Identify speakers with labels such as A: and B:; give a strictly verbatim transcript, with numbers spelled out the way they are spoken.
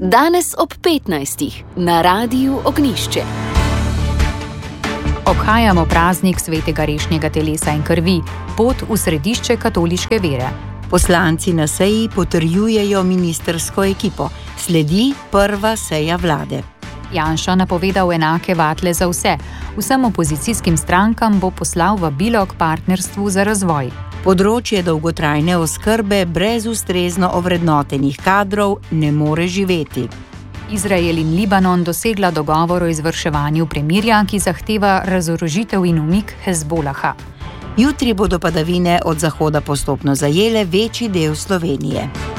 A: Danes ob petnajstih na Radiu Ognjišče.
B: Obhajamo praznik svetega rešnjega telesa in krvi, pot v središče katoliške vere.
C: Poslanci na seji potrjujejo ministrsko ekipo. Sledi prva seja vlade.
B: Janša napovedal enake vatle za vse. Vsem opozicijskim strankam bo poslal vabilo k partnerstvu za razvoj.
C: Področje dolgotrajne oskrbe brez ustrezno ovrednotenih kadrov ne more živeti.
B: Izrael in Libanon dosegla dogovor o izvrševanju premirja, ki zahteva razorožitev in umik Hezbolaha.
C: Jutri bodo padavine od zahoda postopno zajele večji del Slovenije.